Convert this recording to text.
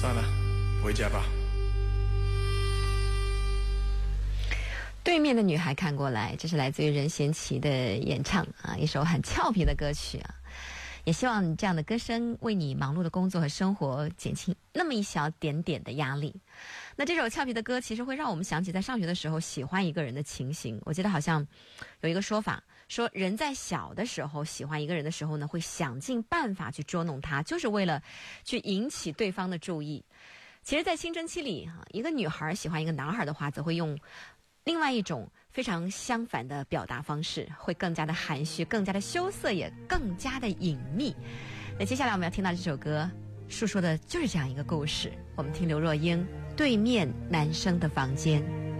算了，回家吧。 对面的女孩看过来，这是来自于任贤齐的演唱啊，一首很俏皮的歌曲啊。也希望这样的歌声为你忙碌的工作和生活减轻那么一小点点的压力。那这首俏皮的歌其实会让我们想起在上学的时候喜欢一个人的情形。我记得好像有一个说法，说人在小的时候喜欢一个人的时候呢，会想尽办法去捉弄他，就是为了去引起对方的注意。其实在青春期里，一个女孩喜欢一个男孩的话，则会用另外一种非常相反的表达方式，会更加的含蓄，更加的羞涩，也更加的隐秘。那接下来我们要听到这首歌，述说的就是这样一个故事。我们听刘若英《对面男生的房间》。